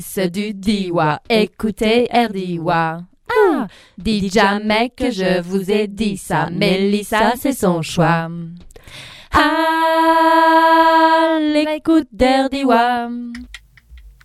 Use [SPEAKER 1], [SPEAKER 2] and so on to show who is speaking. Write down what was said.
[SPEAKER 1] fils du Diwa, écoutez Erdiwa. Ah, dites jamais que je vous ai dit ça, Mélissa c'est son choix. À l'écoute d'Erdiwa.